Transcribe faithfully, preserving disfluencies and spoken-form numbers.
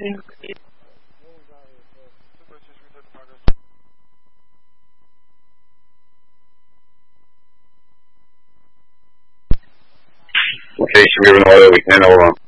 Okay, should we have an oil we can hold on.